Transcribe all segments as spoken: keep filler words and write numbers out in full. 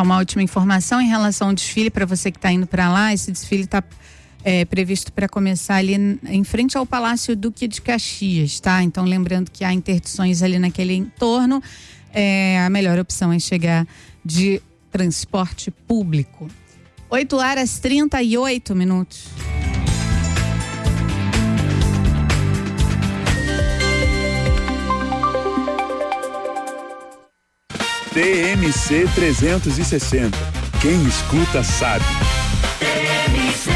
Só uma última informação em relação ao desfile, para você que está indo para lá, esse desfile está é, previsto para começar ali em frente ao Palácio Duque de Caxias, tá? Então, lembrando que há interdições ali naquele entorno, é, a melhor opção é chegar de transporte público. oito horas e trinta e oito minutos. T M C trezentos e sessenta. Quem escuta sabe. T M C.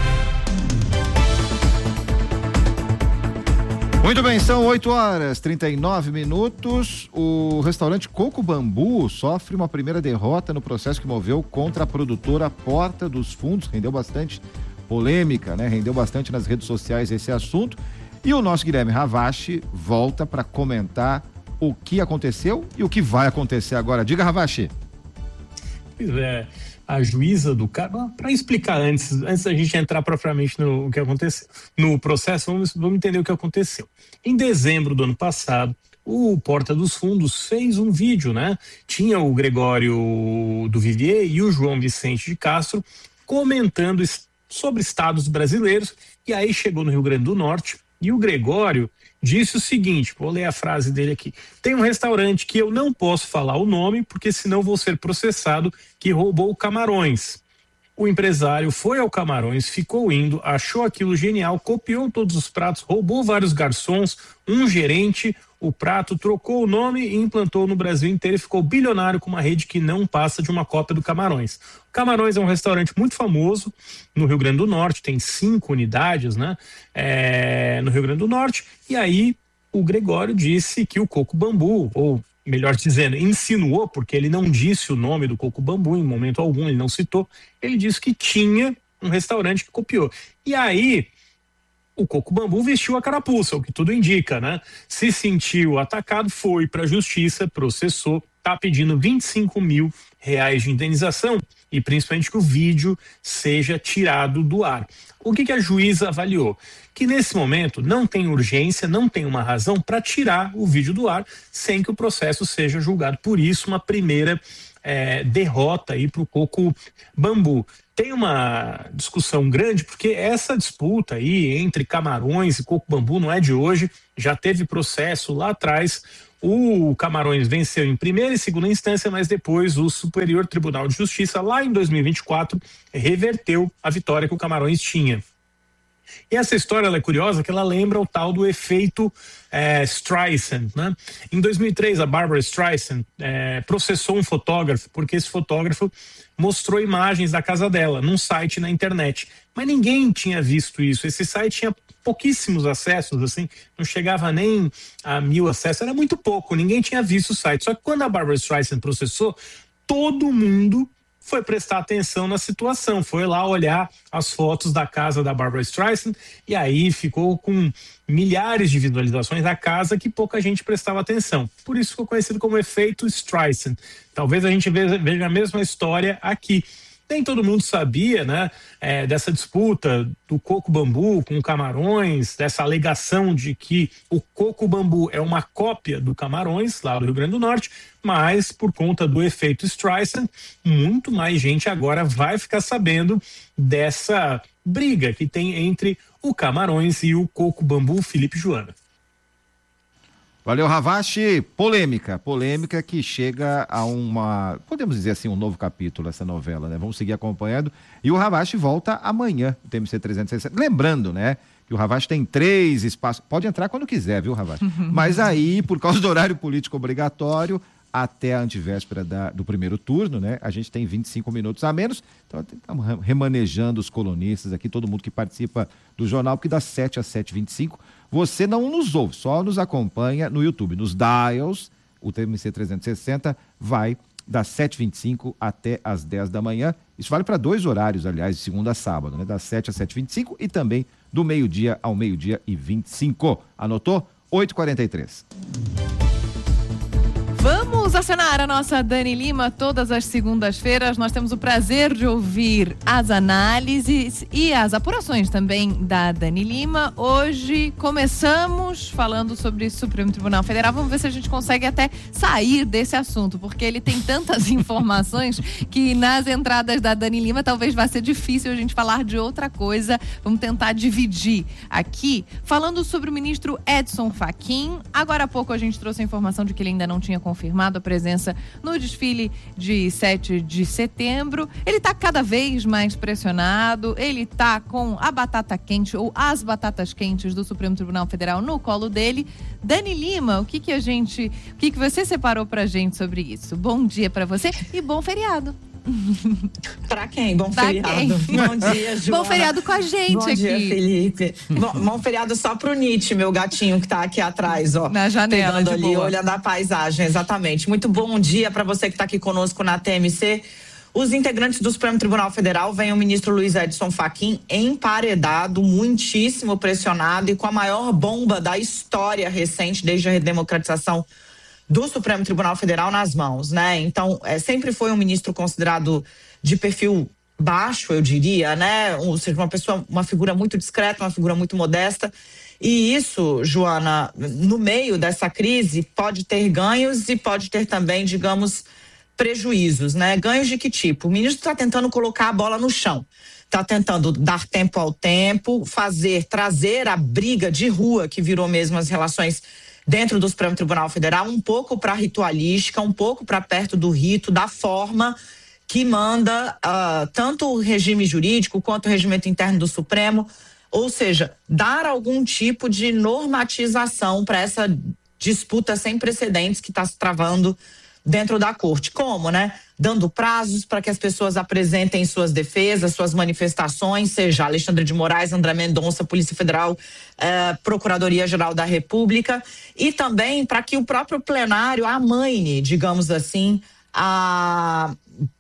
Muito bem, são oito horas e trinta e nove minutos. O restaurante Coco Bambu sofre uma primeira derrota no processo que moveu contra a produtora Porta dos Fundos. Rendeu bastante polêmica, né? Rendeu bastante nas redes sociais esse assunto. E o nosso Guilherme Ravache volta para comentar o que aconteceu e o que vai acontecer agora. Diga, Ravache. Pois é, a juíza do caso, para explicar antes, antes da gente entrar propriamente no que aconteceu, no processo, vamos, vamos entender o que aconteceu. Em dezembro do ano passado, o Porta dos Fundos fez um vídeo, né? Tinha o Gregório do Vivier e o João Vicente de Castro comentando sobre estados brasileiros, e aí chegou no Rio Grande do Norte, e o Gregório disse o seguinte, vou ler a frase dele aqui: tem um restaurante que eu não posso falar o nome, porque senão vou ser processado, que roubou camarões. O empresário foi ao Camarões, ficou indo, achou aquilo genial, copiou todos os pratos, roubou vários garçons, um gerente, o prato, trocou o nome e implantou no Brasil inteiro e ficou bilionário com uma rede que não passa de uma cópia do Camarões. O Camarões é um restaurante muito famoso no Rio Grande do Norte, tem cinco unidades, né? É, no Rio Grande do Norte, e aí o Gregório disse que o Coco Bambu, ou melhor dizendo, insinuou, porque ele não disse o nome do Coco Bambu em momento algum, ele não citou, ele disse que tinha um restaurante que copiou. E aí o Coco Bambu vestiu a carapuça, o que tudo indica, né? Se sentiu atacado, foi para a justiça, processou, tá pedindo vinte e cinco mil reais de indenização e principalmente que o vídeo seja tirado do ar. O que que a juíza avaliou? Que nesse momento não tem urgência, não tem uma razão para tirar o vídeo do ar sem que o processo seja julgado. Por isso, uma primeira é, derrota aí para o Coco Bambu. Tem uma discussão grande, porque essa disputa aí entre Camarões e Coco Bambu não é de hoje, já teve processo lá atrás. O Camarões venceu em primeira e segunda instância, mas depois o Superior Tribunal de Justiça, lá em dois mil e vinte e quatro, reverteu a vitória que o Camarões tinha. E essa história ela é curiosa, que ela lembra o tal do efeito é, Streisand, né? Em dois mil e três, a Barbra Streisand é, processou um fotógrafo, porque esse fotógrafo mostrou imagens da casa dela num site na internet. Mas ninguém tinha visto isso. Esse site tinha pouquíssimos acessos, assim, não chegava nem a mil acessos, era muito pouco, ninguém tinha visto o site. Só que quando a Barbra Streisand processou, todo mundo foi prestar atenção na situação, foi lá olhar as fotos da casa da Barbra Streisand e aí ficou com milhares de visualizações da casa que pouca gente prestava atenção. Por isso ficou conhecido como efeito Streisand. Talvez a gente veja a mesma história aqui. Nem todo mundo sabia, né, é, dessa disputa do Coco Bambu com Camarões, dessa alegação de que o Coco Bambu é uma cópia do Camarões, lá do Rio Grande do Norte, mas por conta do efeito Streisand, muito mais gente agora vai ficar sabendo dessa briga que tem entre o Camarões e o Coco Bambu. Felipe Joana. Valeu, Ravache. Polêmica, polêmica que chega a uma, podemos dizer assim, um novo capítulo essa novela, né? Vamos seguir acompanhando. E o Ravache volta amanhã, o T M C trezentos e sessenta. Lembrando, né, que o Ravache tem três espaços, pode entrar quando quiser, viu, Ravache? Mas aí, por causa do horário político obrigatório, até a antivéspera da, do primeiro turno, né? A gente tem vinte e cinco minutos a menos, então estamos remanejando os colunistas aqui, todo mundo que participa do jornal, porque das sete às sete e vinte e cinco, você não nos ouve, só nos acompanha no YouTube, nos dials, o T M C trezentos e sessenta vai das sete e vinte e cinco até as dez da manhã, isso vale para dois horários, aliás, de segunda a sábado, né? Das sete às sete e vinte e cinco e também do meio-dia ao meio-dia e vinte e cinco. Anotou? oito e quarenta e três. Vamos Vamos acionar a nossa Dani Lima. Todas as segundas-feiras nós temos o prazer de ouvir as análises e as apurações também da Dani Lima. Hoje começamos falando sobre o Supremo Tribunal Federal. Vamos ver se a gente consegue até sair desse assunto, porque ele tem tantas informações que nas entradas da Dani Lima talvez vá ser difícil a gente falar de outra coisa. Vamos tentar dividir aqui, falando sobre o ministro Edson Fachin. Agora há pouco a gente trouxe a informação de que ele ainda não tinha confirmado a presença no desfile de sete de setembro. Ele está cada vez mais pressionado, ele está com a batata quente ou as batatas quentes do Supremo Tribunal Federal no colo dele. Dani Lima, o que que a gente, o que que você separou pra gente sobre isso? Bom dia pra você e bom feriado. Pra quem? Bom pra feriado. Quem? Bom dia, Joana. Bom feriado com a gente bom aqui. Bom dia, Felipe. Bom, bom feriado só pro Nietzsche, meu gatinho que tá aqui atrás, ó. Na janela, pegando ali, boa. olhando a paisagem, exatamente. Muito bom dia pra você que tá aqui conosco na T M C. Os integrantes do Supremo Tribunal Federal vêm o ministro Luiz Edson Fachin emparedado, muitíssimo pressionado e com a maior bomba da história recente, desde a redemocratização do Supremo Tribunal Federal nas mãos, né? Então, é, sempre foi um ministro considerado de perfil baixo, eu diria, né? Ou seja, uma pessoa, uma figura muito discreta, uma figura muito modesta. E isso, Joana, no meio dessa crise, pode ter ganhos e pode ter também, digamos, prejuízos, né? Ganhos de que tipo? O ministro está tentando colocar a bola no chão. Está tentando dar tempo ao tempo, fazer, trazer a briga de rua que virou mesmo as relações dentro do Supremo Tribunal Federal, um pouco para a ritualística, um pouco para perto do rito, da forma que manda uh, tanto o regime jurídico quanto o regimento interno do Supremo, ou seja, dar algum tipo de normatização para essa disputa sem precedentes que está se travando dentro da corte. Como, né? Dando prazos para que as pessoas apresentem suas defesas, suas manifestações, seja Alexandre de Moraes, André Mendonça, Polícia Federal, eh, Procuradoria-Geral da República, e também para que o próprio plenário amaine, digamos assim, a,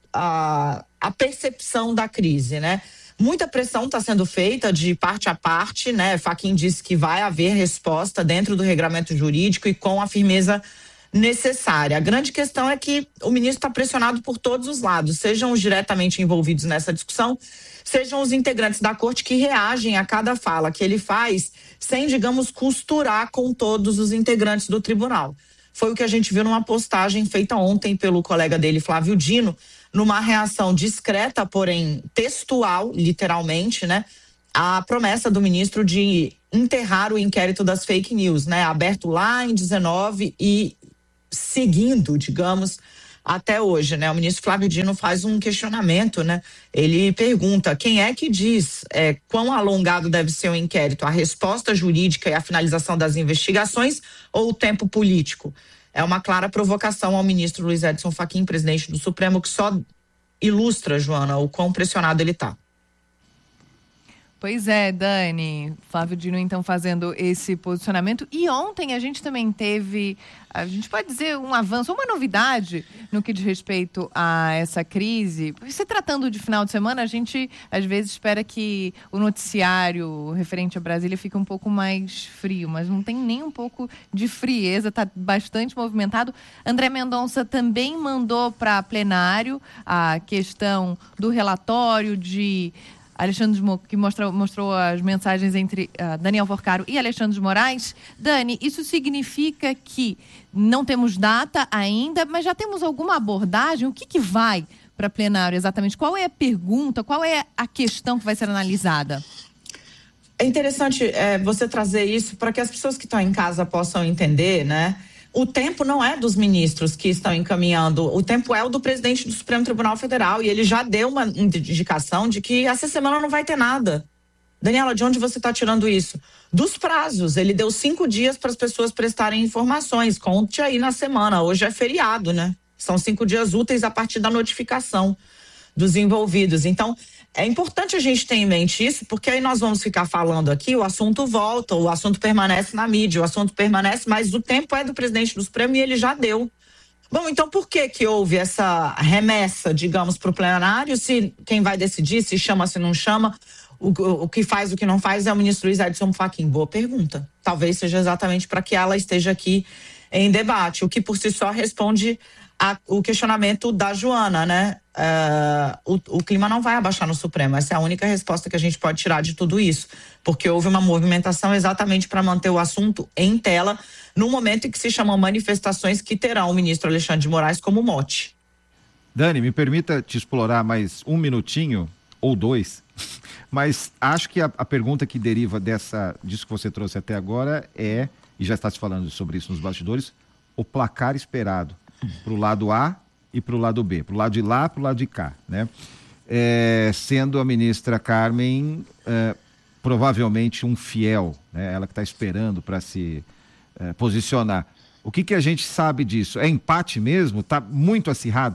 a, a percepção da crise, né? Muita pressão está sendo feita de parte a parte, né? Fachin disse que vai haver resposta dentro do regramento jurídico e com a firmeza necessária. A grande questão é que o ministro está pressionado por todos os lados, sejam os diretamente envolvidos nessa discussão, sejam os integrantes da corte que reagem a cada fala que ele faz, sem, digamos, costurar com todos os integrantes do tribunal. Foi o que a gente viu numa postagem feita ontem pelo colega dele, Flávio Dino, numa reação discreta, porém textual, literalmente, né? A promessa do ministro de enterrar o inquérito das fake news, né? Aberto lá em dezenove e seguindo, digamos, até hoje, né? O ministro Flávio Dino faz um questionamento, né? Ele pergunta quem é que diz é, quão alongado deve ser o inquérito, a resposta jurídica e a finalização das investigações ou o tempo político? É uma clara provocação ao ministro Luiz Edson Fachin, presidente do Supremo, que só ilustra, Joana, o quão pressionado ele está. Pois é, Dani. Flávio Dino, então, fazendo esse posicionamento. E ontem a gente também teve, a gente pode dizer, um avanço, uma novidade no que diz respeito a essa crise. Se tratando de final de semana, a gente, às vezes, espera que o noticiário referente a Brasília fique um pouco mais frio, mas não tem nem um pouco de frieza, está bastante movimentado. André Mendonça também mandou para plenário a questão do relatório de Alexandre de Mo... que mostrou, mostrou as mensagens entre uh, Daniel Porcaro e Alexandre de Moraes. Dani, isso significa que não temos data ainda, mas já temos alguma abordagem? O que, que vai para plenário exatamente? Qual é a pergunta, qual é a questão que vai ser analisada? É interessante é, você trazer isso para que as pessoas que estão em casa possam entender, né? O tempo não é dos ministros que estão encaminhando, o tempo é o do presidente do Supremo Tribunal Federal, e ele já deu uma indicação de que essa semana não vai ter nada. Daniela, de onde você está tirando isso? Dos prazos, ele deu cinco dias para as pessoas prestarem informações, conte aí na semana, hoje é feriado, né? São cinco dias úteis a partir da notificação dos envolvidos. Então, é importante a gente ter em mente isso, porque aí nós vamos ficar falando aqui, o assunto volta, o assunto permanece na mídia, o assunto permanece, mas o tempo é do presidente do Supremo e ele já deu. Bom, então por que que houve essa remessa, digamos, para o plenário, se quem vai decidir, se chama, se não chama, o, o que faz, o que não faz é o ministro Luiz Edson Fachin? Boa pergunta. Talvez seja exatamente para que ela esteja aqui em debate, o que por si só responde a, o questionamento da Joana, né? Uh, o, o clima não vai abaixar no Supremo, essa é a única resposta que a gente pode tirar de tudo isso, porque houve uma movimentação exatamente para manter o assunto em tela, no momento em que se chamam manifestações que terão o ministro Alexandre de Moraes como mote. Dani, me permita te explorar mais um minutinho, ou dois, mas acho que a, a pergunta que deriva dessa, disso que você trouxe até agora é, e já está se falando sobre isso nos bastidores, o placar esperado para o lado A e para o lado B, para o lado de lá, para o lado de cá, né? É, sendo a ministra Carmen é, provavelmente um fiel, né? Ela que está esperando para se é, posicionar. O que que a gente sabe disso? É empate mesmo? Está muito acirrado?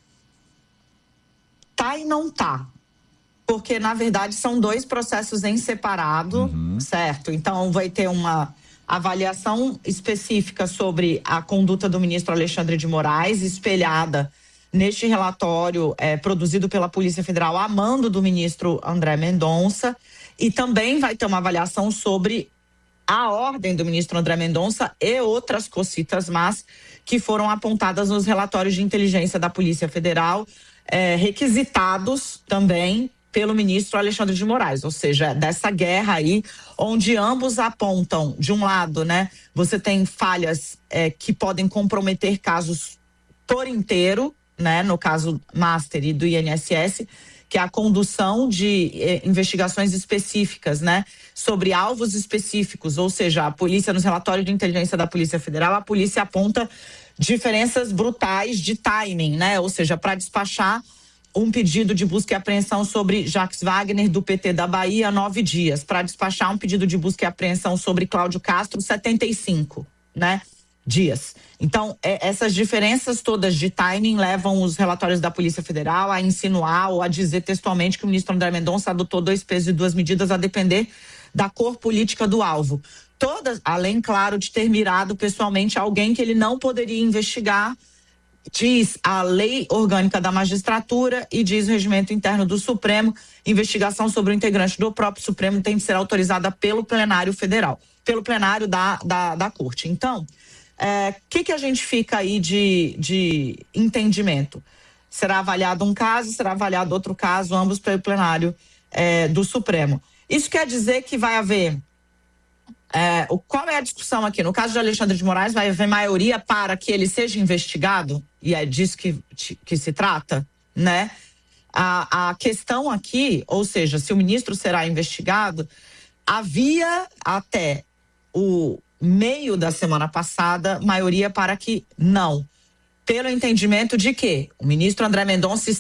Tá e não tá. Porque, na verdade, são dois processos em separado, uhum. certo? Então, vai ter uma avaliação específica sobre a conduta do ministro Alexandre de Moraes, espelhada neste relatório é, produzido pela Polícia Federal a mando do ministro André Mendonça, e também vai ter uma avaliação sobre a ordem do ministro André Mendonça e outras cocitas más que foram apontadas nos relatórios de inteligência da Polícia Federal, é, requisitados também pelo ministro Alexandre de Moraes, ou seja, dessa guerra aí, onde ambos apontam, de um lado, né, você tem falhas é, que podem comprometer casos por inteiro, né, no caso Master e do I N S S, que é a condução de eh, investigações específicas, né, sobre alvos específicos, ou seja, a polícia, nos relatórios de inteligência da Polícia Federal, a polícia aponta diferenças brutais de timing, né, ou seja, para despachar um pedido de busca e apreensão sobre Jacques Wagner, do P T da Bahia, nove dias. Para despachar um pedido de busca e apreensão sobre Cláudio Castro, setenta e cinco, né, dias. Então, é, essas diferenças todas de timing levam os relatórios da Polícia Federal a insinuar ou a dizer textualmente que o ministro André Mendonça adotou dois pesos e duas medidas a depender da cor política do alvo. Todas, além, claro, de ter mirado pessoalmente alguém que ele não poderia investigar, diz a lei orgânica da magistratura e diz o regimento interno do Supremo, investigação sobre o integrante do próprio Supremo tem que ser autorizada pelo plenário federal, pelo plenário da, da, da corte. Então, o é, que, que a gente fica aí de, de entendimento? Será avaliado um caso, será avaliado outro caso, ambos pelo plenário é, do Supremo. Isso quer dizer que vai haver... É, o, qual é a discussão aqui? No caso de Alexandre de Moraes, vai haver maioria para que ele seja investigado? E é disso que, que se trata, né? A, a questão aqui, ou seja, se o ministro será investigado, havia até o meio da semana passada maioria para que não. Pelo entendimento de que o ministro André Mendonça